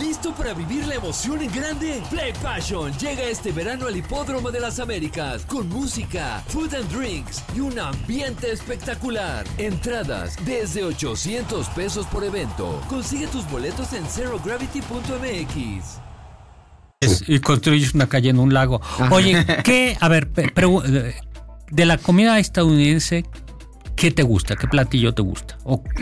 ¿Listo para vivir la emoción en grande? Play Passion llega este verano al Hipódromo de las Américas con música, food and drinks y un ambiente espectacular. Entradas desde $800 por evento. Consigue tus boletos en zerogravity.mx. Y construyes una calle en un lago. Ajá. Oye, ¿qué? A ver, de la comida estadounidense, ¿qué te gusta? ¿Qué platillo te gusta?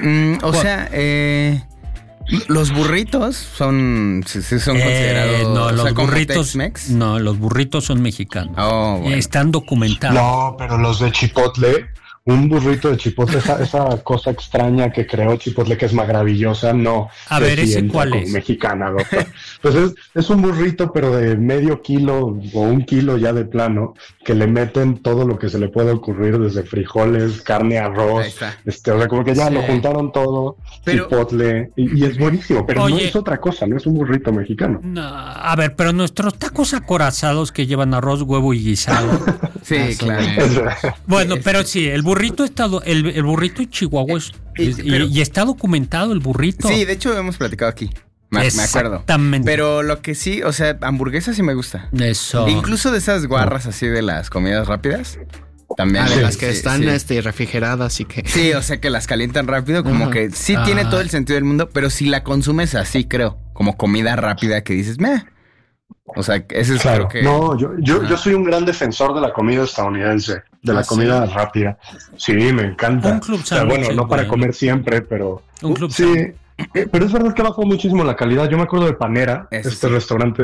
Los burritos son considerados. No, los burritos. No, los burritos son mexicanos. Oh, bueno. Están documentados. No, pero los de Chipotle, un burrito de Chipotle, esa cosa extraña que creó Chipotle, que es maravillosa, no. A ver, ¿ese cuál es? Mexicana, doctor. Pues es un burrito, pero de medio kilo o 1 kilo ya de plano, que le meten todo lo que se le puede ocurrir, desde frijoles, carne, arroz. O sea, como que ya lo juntaron todo, Chipotle, y es buenísimo, pero no es otra cosa, no es un burrito mexicano. No, a ver, pero nuestros tacos acorazados que llevan arroz, huevo y guisado. Sí, claro. Bueno, pero sí, el burrito el burrito en Chihuahua y está documentado el burrito. Sí, de hecho hemos platicado aquí. Me acuerdo. Exactamente. Pero lo que sí, o sea, hamburguesas sí me gusta. Eso. Incluso de esas guarras así de las comidas rápidas. También. De las que están refrigeradas y que... Sí, o sea, que las calientan rápido, como que sí tiene todo el sentido del mundo, pero si la consumes así, creo, como comida rápida que dices, meh. O sea, ese es claro. Creo que... No, yo soy un gran defensor de la comida estadounidense, de la comida rápida. Sí, me encanta. Un club sándwich. Bueno, no para comer siempre, pero... Un club sándwich. Pero es verdad que bajó muchísimo la calidad. Yo me acuerdo de Panera, restaurante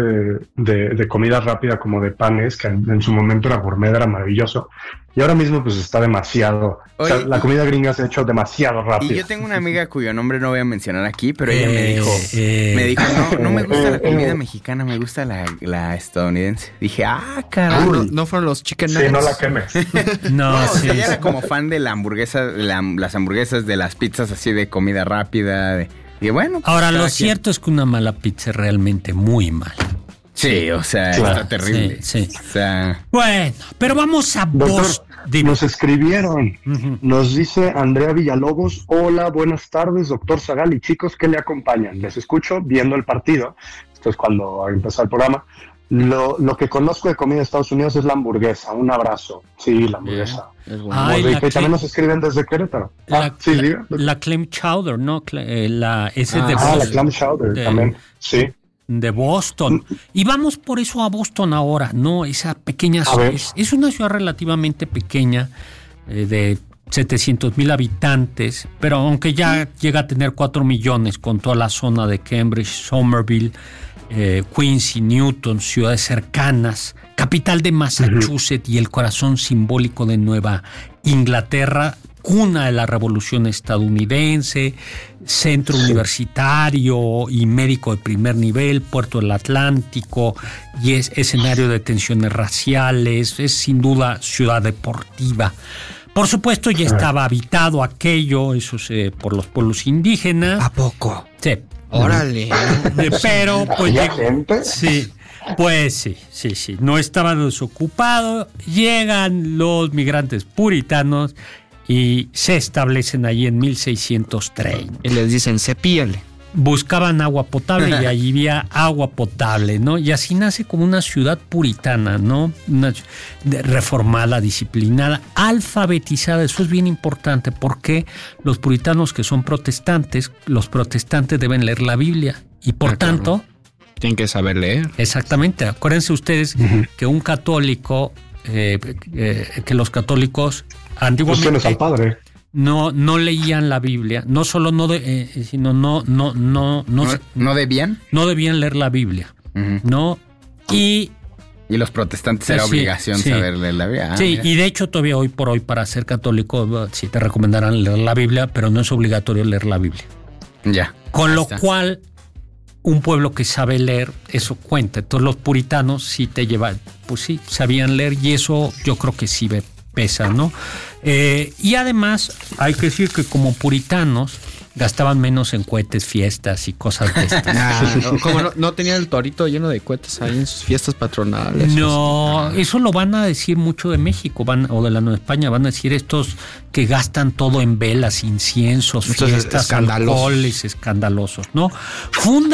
de comida rápida como de panes, que en su momento era gourmet, era maravilloso. Y ahora mismo pues está demasiado... Oye, o sea, la comida gringa se ha hecho demasiado rápido. Y yo tengo una amiga cuyo nombre no voy a mencionar aquí, pero ella me dijo, no me gusta la comida mexicana, me gusta la estadounidense. Dije, caray. No fueron los chicken nuggets. Sí, no la quemes. No, o sea, ella era como fan de la hamburguesa, las hamburguesas, de las pizzas así de comida rápida, y bueno. Pues ahora, lo cierto es que una mala pizza es realmente muy mala. Sí, o sea, está terrible. Sí. O sea... Bueno, pero vamos a Boston. Nos escribieron. Nos dice Andrea Villalobos: hola, buenas tardes, doctor Zagal y chicos que le acompañan. Les escucho viendo el partido. Esto es cuando empezó el programa. Lo que conozco de comida de Estados Unidos es la hamburguesa. Un abrazo. Sí, la hamburguesa. Y también nos escriben desde Querétaro. La clam chowder, ¿no? La clam chowder también. Sí. De Boston. Y vamos por eso a Boston ahora, ¿no? Esa pequeña ciudad. Es una ciudad relativamente pequeña, de 700,000 habitantes, pero aunque ya llega a tener 4 millones con toda la zona de Cambridge, Somerville, Quincy, Newton, ciudades cercanas, capital de Massachusetts y el corazón simbólico de Nueva Inglaterra, cuna de la Revolución estadounidense, centro universitario y médico de primer nivel, puerto del Atlántico, y es escenario de tensiones raciales, es sin duda ciudad deportiva. Por supuesto, ya estaba habitado aquello, eso por los pueblos indígenas. ¿A poco? Sí. Órale. Pero, pues... gente? Sí. Pues sí. No estaba desocupado. Llegan los migrantes puritanos y se establecen allí en 1630. Y les dicen, cepíale. Buscaban agua potable y allí había agua potable, ¿no? Y así nace como una ciudad puritana, ¿no? Una reformada, disciplinada, alfabetizada. Eso es bien importante porque los puritanos que son protestantes, los protestantes deben leer la Biblia y por tanto... Tienen que saber leer. Exactamente. Acuérdense ustedes que un católico, que los católicos antiguamente... Pues al padre. No leían la Biblia, no solo no debían. No debían leer la Biblia, ¿no? Y los protestantes era obligación saber leer la Biblia. Sí, y de hecho todavía hoy por hoy para ser católico sí te recomendarán leer la Biblia, pero no es obligatorio leer la Biblia. Ya. Con lo cual, un pueblo que sabe leer, eso cuenta. Entonces los puritanos sí te llevan, pues sí, sabían leer y eso yo creo que sí pesa, ¿no? Y además hay que decir que como puritanos gastaban menos en cohetes, fiestas y cosas de estas. Como no tenían el torito lleno de cohetes ahí en sus fiestas patronales. No, eso lo van a decir mucho de México, o de la Nueva España, van a decir estos que gastan todo en velas, inciensos, fiestas, alcoholes escandalosos, ¿no?